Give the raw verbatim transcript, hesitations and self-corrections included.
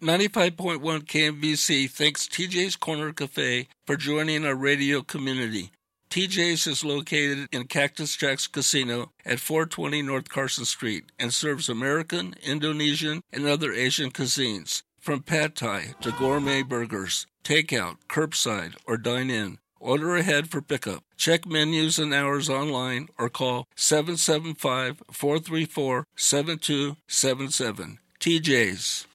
ninety-five point one K M B C thanks T J's Corner Cafe for joining our radio community. T J's is located in Cactus Jack's Casino at four twenty North Carson Street and serves American, Indonesian, and other Asian cuisines, from pad thai to gourmet burgers, takeout, curbside, or dine-in. Order ahead for pickup. Check menus and hours online or call seven seven five, four three four, seven two seven seven. T J's.